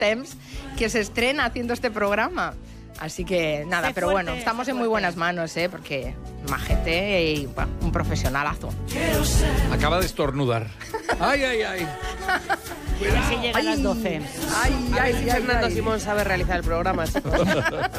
temps que se estrena haciendo este programa. Así que nada, Sé pero fuerte, bueno, estamos sé en muy fuerte. buenas manos, porque majete y bueno, un profesionalazo. Acaba de estornudar. ¡Ay, ay, ay! A ver si llega a las 12. Ay, A ver si Fernando Simón sabe realizar el programa, chicos.